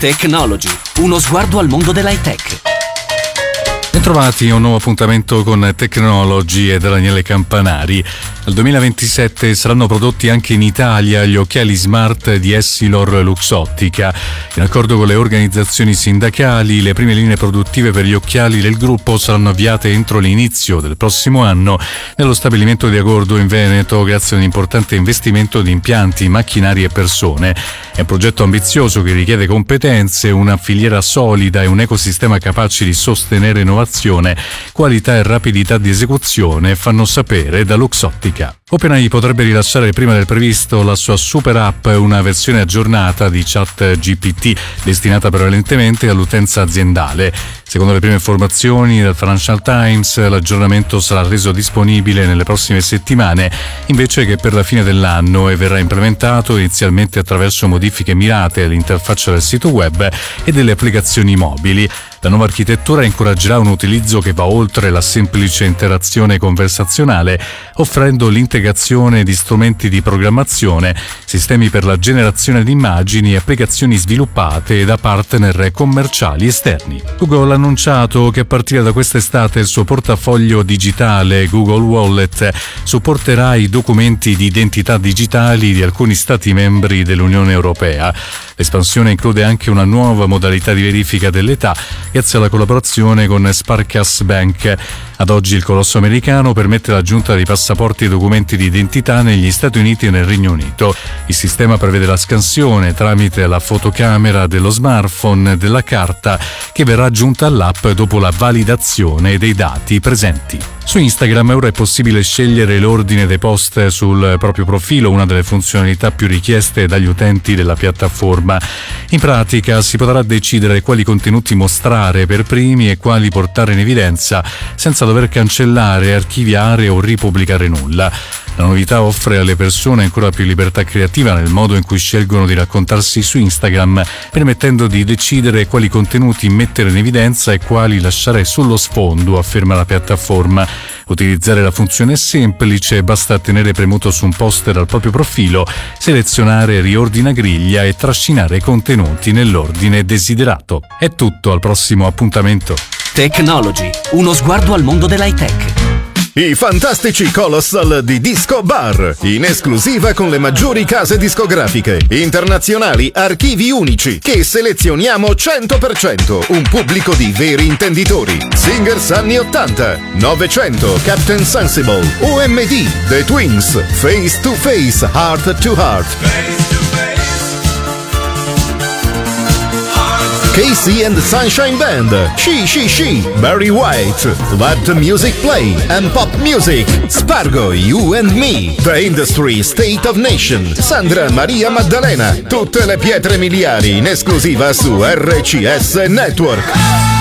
Technology, uno sguardo al mondo dell'high-tech. Bentrovati a un nuovo appuntamento con Technology e da Daniele Campanari. Dal 2027 saranno prodotti anche in Italia gli occhiali smart di Essilor Luxottica. In accordo con le organizzazioni sindacali, le prime linee produttive per gli occhiali del gruppo saranno avviate entro l'inizio del prossimo anno nello stabilimento di Agordo in Veneto, grazie a un importante investimento di impianti, macchinari e persone. È un progetto ambizioso che richiede competenze, una filiera solida e un ecosistema capace di sostenere innovazione, qualità e rapidità di esecuzione, fanno sapere da Luxottica. OpenAI potrebbe rilasciare prima del previsto la sua super app, una versione aggiornata di ChatGPT, destinata prevalentemente all'utenza aziendale. Secondo le prime informazioni del Financial Times, l'aggiornamento sarà reso disponibile nelle prossime settimane, invece che per la fine dell'anno, e verrà implementato inizialmente attraverso modifiche mirate all'interfaccia del sito web e delle applicazioni mobili. La nuova architettura incoraggerà un utilizzo che va oltre la semplice interazione conversazionale, offrendo l'integrazione di strumenti di programmazione, sistemi per la generazione di immagini e applicazioni sviluppate da partner commerciali esterni. Google ha annunciato che a partire da quest'estate il suo portafoglio digitale Google Wallet supporterà i documenti di identità digitali di alcuni Stati membri dell'Unione Europea. L'espansione include anche una nuova modalità di verifica dell'età grazie alla collaborazione con Sparkas Bank. Ad oggi il colosso americano permette l'aggiunta di passaporti e documenti di identità negli Stati Uniti e nel Regno Unito. Il sistema prevede la scansione tramite la fotocamera dello smartphone della carta che verrà aggiunta all'app dopo la validazione dei dati presenti. Su Instagram ora è possibile scegliere l'ordine dei post sul proprio profilo, una delle funzionalità più richieste dagli utenti della piattaforma. In pratica si potrà decidere quali contenuti mostrare per primi e quali portare in evidenza senza dover cancellare, archiviare o ripubblicare nulla. La novità offre alle persone ancora più libertà creativa nel modo in cui scelgono di raccontarsi su Instagram, permettendo di decidere quali contenuti mettere in evidenza e quali lasciare sullo sfondo, afferma la piattaforma. Utilizzare la funzione è semplice, basta tenere premuto su un poster al proprio profilo, selezionare riordina griglia e trascinare contenuti nell'ordine desiderato. È tutto, al prossimo appuntamento. Technology, uno sguardo al mondo dell'high-tech. I fantastici Colossal di Disco Bar, in esclusiva con le maggiori case discografiche internazionali, archivi unici che selezioniamo 100%, un pubblico di veri intenditori. Singers anni 80, 900, Captain Sensible, OMD, The Twins, Face to Face, Heart to Heart, Casey and the Sunshine Band, She, Barry White, Let the Music Play, and Pop Music, Spargo, You and Me, The Industry, State of Nation, Sandra Maria Maddalena, tutte le pietre miliari in esclusiva su RCS Network.